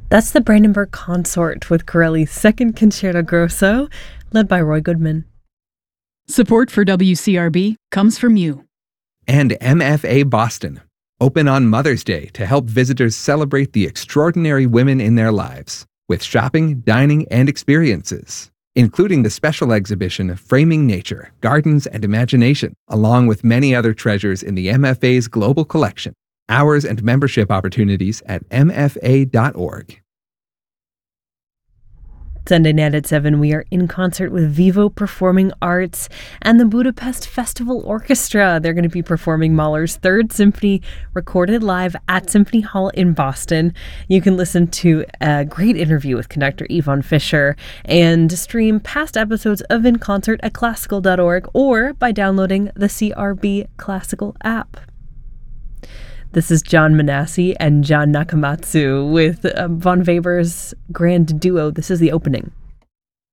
That's the Brandenburg Consort with Corelli's second Concerto Grosso, led by Roy Goodman. Support for WCRB comes from you. And MFA Boston, open on Mother's Day to help visitors celebrate the extraordinary women in their lives, with shopping, dining, and experiences, including the special exhibition Framing Nature, Gardens and Imagination, along with many other treasures in the MFA's global collection. Hours and membership opportunities at mfa.org. Sunday night at 7, we are in concert with Vivo Performing Arts and the Budapest Festival Orchestra. They're going to be performing Mahler's Third Symphony, recorded live at Symphony Hall in Boston. You can listen to a great interview with conductor Yvonne Fisher and stream past episodes of In Concert at classical.org or by downloading the CRB Classical app. This is John Manassi and John Nakamatsu with Von Weber's grand duo. This is the opening.